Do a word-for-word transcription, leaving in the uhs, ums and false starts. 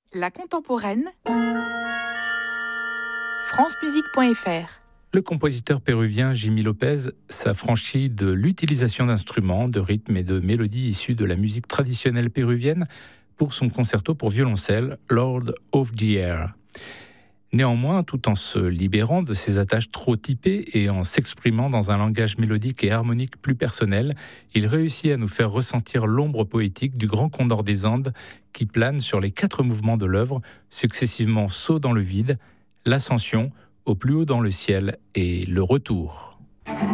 La contemporaine, francemusique point f r. Le compositeur péruvien Jimmy Lopez s'affranchit de l'utilisation d'instruments, de rythmes et de mélodies issus de la musique traditionnelle péruvienne pour son concerto pour violoncelle Lord of the Air. Néanmoins, tout en se libérant de ses attaches trop typées et en s'exprimant dans un langage mélodique et harmonique plus personnel, il réussit à nous faire ressentir l'ombre poétique du grand condor des Andes qui plane sur les quatre mouvements de l'œuvre, successivement Saut dans le vide, l'ascension, Au plus haut dans le ciel et le retour.